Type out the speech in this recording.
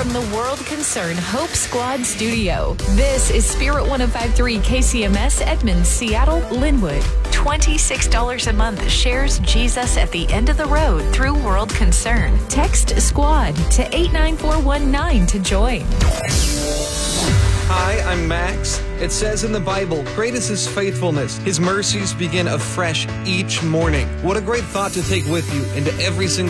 from the World Concern Hope Squad studio. This is Spirit 105.3 KCMS, Edmonds, Seattle, Linwood. $26 a month shares Jesus at the end of the road through World Concern. Text SQUAD to 89419 to join. Hi, I'm Max. It says in the Bible, great is His faithfulness. His mercies begin afresh each morning. What a great thought to take with you into every single